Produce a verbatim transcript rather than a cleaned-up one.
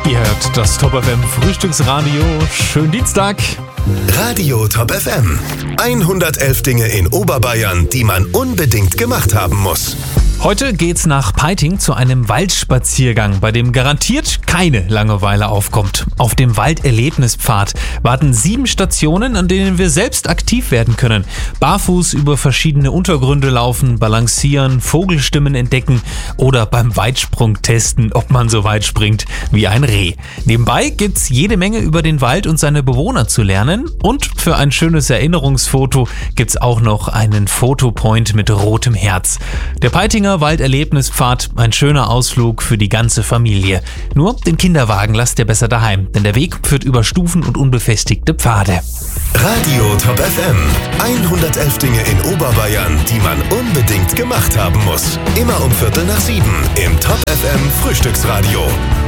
Ihr hört das Top F M Frühstücksradio. Schönen Dienstag. Radio Top F M. hundertelf Dinge in Oberbayern, die man unbedingt gemacht haben muss. Heute geht's nach Peiting zu einem Waldspaziergang, bei dem garantiert keine Langeweile aufkommt. Auf dem Walderlebnispfad warten sieben Stationen, an denen wir selbst aktiv werden können. Barfuß über verschiedene Untergründe laufen, balancieren, Vogelstimmen entdecken oder beim Weitsprung testen, ob man so weit springt wie ein Reh. Nebenbei gibt's jede Menge über den Wald und seine Bewohner zu lernen. Und für ein schönes Erinnerungsfoto gibt's auch noch einen Fotopoint mit rotem Herz. Der Peitinger Walderlebnispfad, ein schöner Ausflug für die ganze Familie. Nur den Kinderwagen lasst ihr besser daheim, denn der Weg führt über Stufen und unbefestigte Pfade. Radio Top F M. hundertelf Dinge in Oberbayern, die man unbedingt gemacht haben muss. Immer um Viertel nach sieben im Top F M Frühstücksradio.